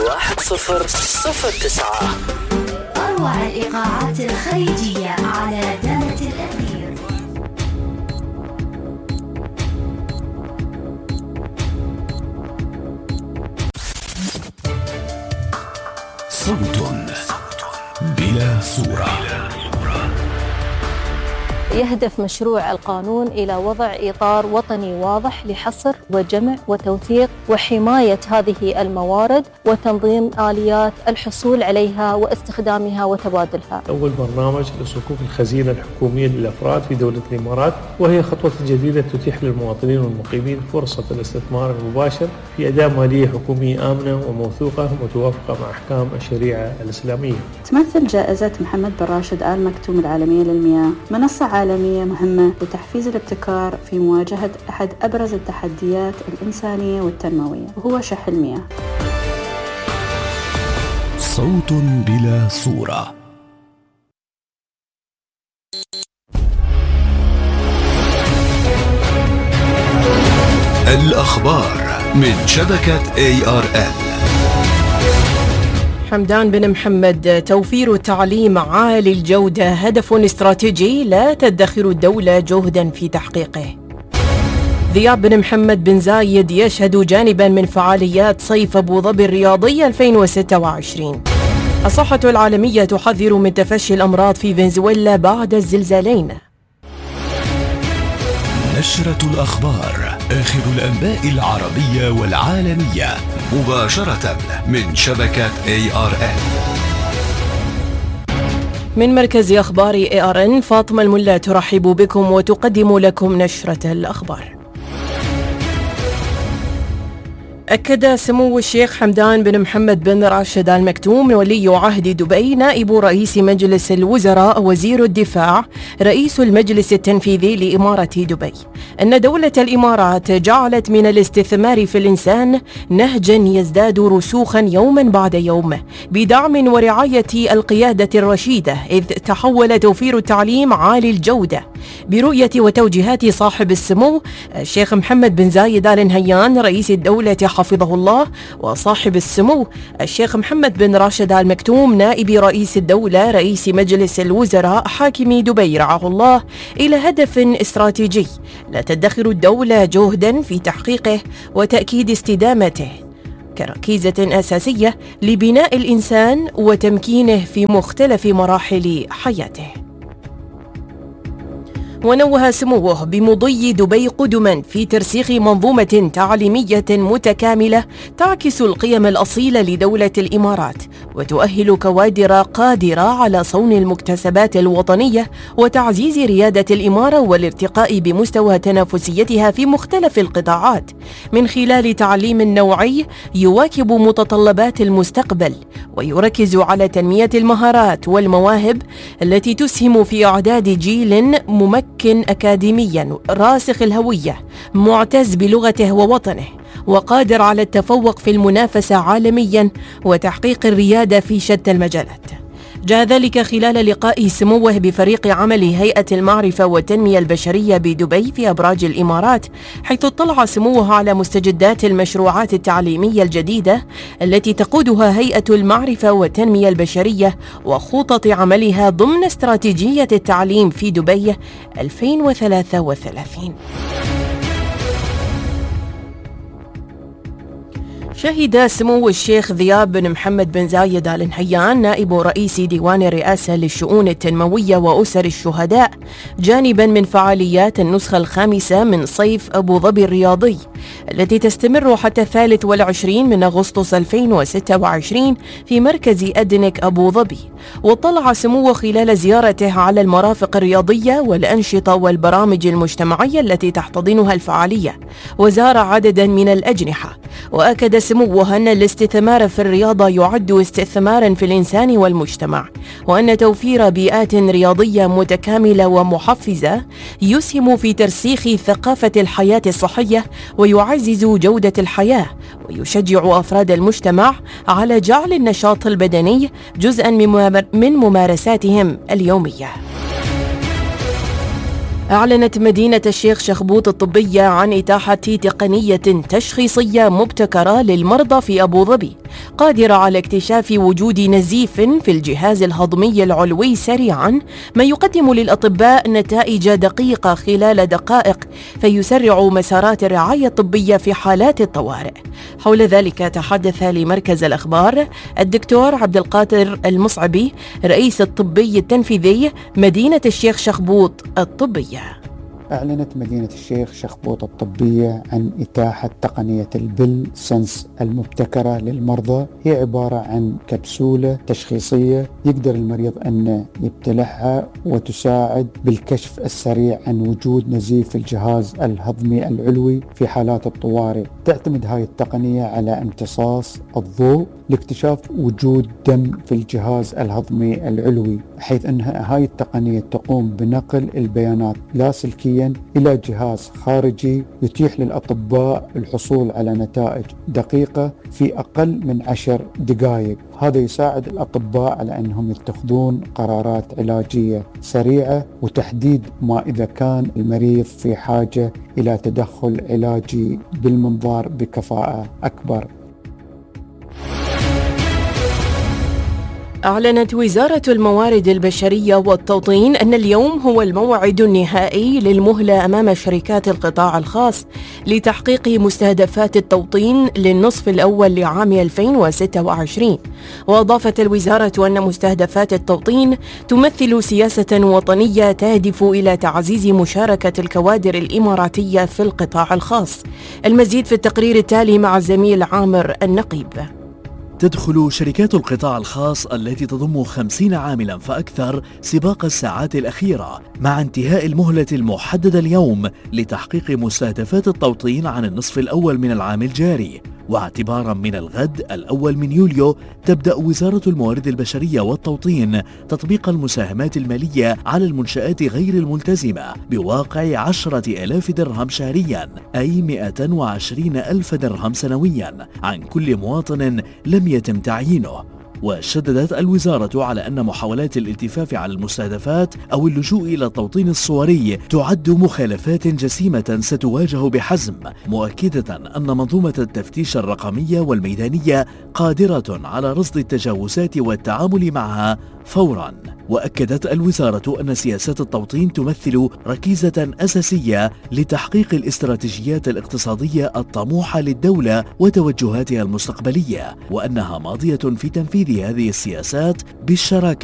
1009. أروع الإيقاعات الخليجية على دامة الأثير. صوت بلا صورة. يهدف مشروع القانون إلى وضع إطار وطني واضح لحصر وجمع وتوثيق وحماية هذه الموارد وتنظيم آليات الحصول عليها واستخدامها وتبادلها. أول برنامج لصكوك الخزينة الحكومية للأفراد في دولة الإمارات، وهي خطوة جديدة تتيح للمواطنين والمقيمين فرصة الاستثمار المباشر في أداة مالية حكومية آمنة وموثوقة ومتوافقة مع أحكام الشريعة الإسلامية. تمثل جائزة محمد بن راشد آل مكتوم العالمية للمياه منصة عالمية مهمة لتحفيز الابتكار في مواجهة أحد أبرز التحديات الإنسانية والتنموية، وهو شح المياه. صوت بلا صورة. الأخبار من شبكة ARN. حمدان بن محمد: توفير تعليم عالي الجودة هدف استراتيجي لا تدخر الدولة جهدا في تحقيقه. ذياب بن محمد بن زايد يشهد جانبا من فعاليات صيف أبو ظبي الرياضي 2026. الصحة العالمية تحذر من تفشي الأمراض في فنزويلا بعد الزلزالين. نشرة الأخبار، آخر الأنباء العربية والعالمية مباشرة من شبكة ARN. من مركز أخبار ARN، فاطمة الملا ترحب بكم وتقدم لكم نشرة الأخبار. أكد سمو الشيخ حمدان بن محمد بن راشد آل مكتوم ولي عهد دبي نائب رئيس مجلس الوزراء وزير الدفاع رئيس المجلس التنفيذي لإمارة دبي أن دولة الإمارات جعلت من الاستثمار في الإنسان نهجا يزداد رسوخا يوما بعد يوم بدعم ورعاية القيادة الرشيدة، إذ تحول توفير التعليم عالي الجودة برؤية وتوجيهات صاحب السمو الشيخ محمد بن زايد آل نهيان رئيس الدولة حفظه الله، وصاحب السمو الشيخ محمد بن راشد آل مكتوم نائب رئيس الدولة رئيس مجلس الوزراء حاكم دبي رعاه الله، إلى هدف استراتيجي لا تدخر الدولة جهدا في تحقيقه وتأكيد استدامته كركيزة أساسية لبناء الإنسان وتمكينه في مختلف مراحل حياته. ونوه سموه بمضي دبي قدما في ترسيخ منظومة تعليمية متكاملة تعكس القيم الأصيلة لدولة الإمارات وتؤهل كوادر قادرة على صون المكتسبات الوطنية وتعزيز ريادة الإمارة والارتقاء بمستوى تنافسيتها في مختلف القطاعات من خلال تعليم نوعي يواكب متطلبات المستقبل ويركز على تنمية المهارات والمواهب التي تسهم في إعداد جيل ممكن أكاديميا راسخ الهوية معتز بلغته ووطنه وقادر على التفوق في المنافسة عالميا وتحقيق الريادة في شتى المجالات. جاء ذلك خلال لقاء سموه بفريق عمل هيئة المعرفة والتنمية البشرية بدبي في أبراج الإمارات، حيث اطلع سموه على مستجدات المشروعات التعليمية الجديدة التي تقودها هيئة المعرفة والتنمية البشرية وخطط عملها ضمن استراتيجية التعليم في دبي 2033. شهد سمو الشيخ ذياب بن محمد بن زايد آل نهيان نائب رئيس ديوان الرئاسة للشؤون التنموية وأسر الشهداء جانبا من فعاليات النسخة الخامسة من صيف أبو ظبي الرياضي التي تستمر حتى 23 من أغسطس 2026 في مركز أدنك أبو ظبي. واطلع سموه خلال زيارته على المرافق الرياضية والأنشطة والبرامج المجتمعية التي تحتضنها الفعالية، وزار عددا من الأجنحة. وأكد سموه أن الاستثمار في الرياضة يعد استثمارا في الإنسان والمجتمع، وأن توفير بيئات رياضية متكاملة ومحفزة يسهم في ترسيخ ثقافة الحياة الصحية ويعزز جودة الحياة ويشجع أفراد المجتمع على جعل النشاط البدني جزءا من ممارساتهم اليومية. أعلنت مدينة الشيخ شخبوط الطبية عن إتاحة تقنية تشخيصية مبتكرة للمرضى في أبو ظبي، قادرة على اكتشاف وجود نزيف في الجهاز الهضمي العلوي سريعاً، ما يقدم للأطباء نتائج دقيقة خلال دقائق، فيسرع مسارات الرعاية الطبية في حالات الطوارئ. حول ذلك تحدث لمركز الأخبار الدكتور عبد القادر المصعبي، رئيس الطبي التنفيذي مدينة الشيخ شخبوط الطبية. أعلنت مدينة الشيخ شخبوط الطبية عن إتاحة تقنية البل سنس المبتكرة للمرضى. هي عبارة عن كبسولة تشخيصية يقدر المريض أن يبتلعها وتساعد بالكشف السريع عن وجود نزيف في الجهاز الهضمي العلوي في حالات الطوارئ. تعتمد هاي التقنية على امتصاص الضوء لاكتشاف وجود دم في الجهاز الهضمي العلوي، حيث أن هاي التقنية تقوم بنقل البيانات لاسلكيا إلى جهاز خارجي يتيح للأطباء الحصول على نتائج دقيقة في أقل من 10 دقائق. هذا يساعد الأطباء على أنهم يتخذون قرارات علاجية سريعة وتحديد ما إذا كان المريض في حاجة إلى تدخل علاجي بالمنظار بكفاءة أكبر. أعلنت وزارة الموارد البشرية والتوطين أن اليوم هو الموعد النهائي للمهلة أمام شركات القطاع الخاص لتحقيق مستهدفات التوطين للنصف الأول لعام 2026. وأضافت الوزارة أن مستهدفات التوطين تمثل سياسة وطنية تهدف إلى تعزيز مشاركة الكوادر الإماراتية في القطاع الخاص. المزيد في التقرير التالي مع الزميل عامر النقيب. تدخل شركات القطاع الخاص التي تضم 50 عاملا فأكثر سباق الساعات الأخيرة مع انتهاء المهلة المحددة اليوم لتحقيق مستهدفات التوطين عن النصف الأول من العام الجاري. واعتبارا من الغد الأول من يوليو تبدأ وزارة الموارد البشرية والتوطين تطبيق المساهمات المالية على المنشآت غير الملتزمة بواقع 10,000 درهم شهريا، أي 120,000 درهم سنويا عن كل مواطن لم يتم تعيينه. وشددت الوزارة على أن محاولات الالتفاف على المستهدفات أو اللجوء إلى التوطين الصوري تعد مخالفات جسيمة ستواجه بحزم، مؤكدة أن منظومة التفتيش الرقمية والميدانية قادرة على رصد التجاوزات والتعامل معها فورا. وأكدت الوزارة أن سياسات التوطين تمثل ركيزة أساسية لتحقيق الاستراتيجيات الاقتصادية الطموحة للدولة وتوجهاتها المستقبلية، وأنها ماضية في تنفيذ هذه السياسات بالشراكة